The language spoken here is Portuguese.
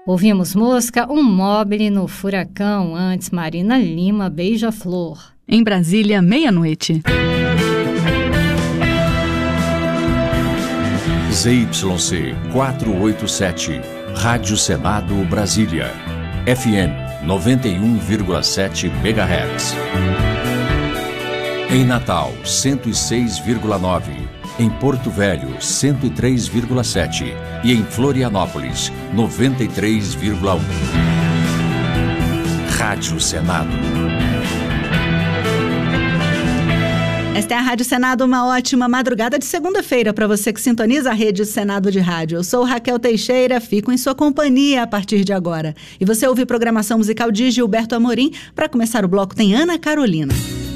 Ouvimos Mosca, um Mobile no Furacão, antes Marina Lima, Beija-Flor. Em Brasília, meia-noite. ZYC 487, Rádio Senado Brasília, FM 91,7 MHz. Em Natal, 106,9. Em Porto Velho, 103,7. E em Florianópolis, 93,1. Rádio Senado. Esta é a Rádio Senado, uma ótima madrugada de segunda-feira para você que sintoniza a Rede Senado de Rádio. Eu sou Raquel Teixeira, fico em sua companhia a partir de agora. E você ouve programação musical de Gilberto Amorim. Para começar o bloco tem Ana Carolina.